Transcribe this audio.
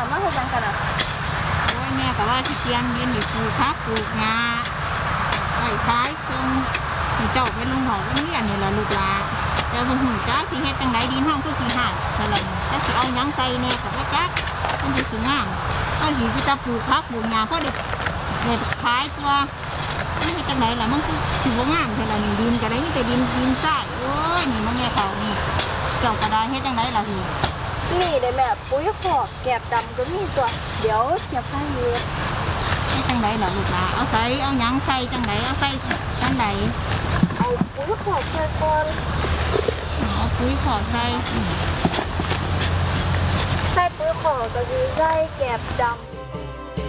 ะมาเฮ็ดจังกันอ่ะโอ้ยแม่ก็ว่าสิเตรียมเรียนอยู่ปลูกครับปลูกงาไอ้ท้ายตรงเจ้าไปลงหอกเรียนนี่แหละลูกหลานเจ้าหุ่นจ้าที่เฮ็ดจังไดดินห้องคือสิหายเท่านั้นถ้าสิเอาหยังใส่แน่ก็บ่จักมันสิงามก็สิจะปลูกครับปลูกงาเพราะเด็กขายตัวนี่เฮ็ดจังไดล่ะมันคือสิบ่งามเท่านั้นดินก็ได้มีแต่ดินทรายโอ้ยนี่มันแง่เขานี่เจ้าก็ได้เฮ็ดจังไดล่ะพี่นี่ได้แม่ปุ๋ยขอกแกบดำก็มีตัวเดี๋ยวจะพาเฮ็ดให้จังไดล่ะลูกหลานเอาใส่เอาหยังใส่จังไดเอาใส่จังไดเอาปุ๋ยขอกใส่ก่อนเอาปุ๋ยขอใส่ปุ๋ยขอกก็คือใส่แกบดำ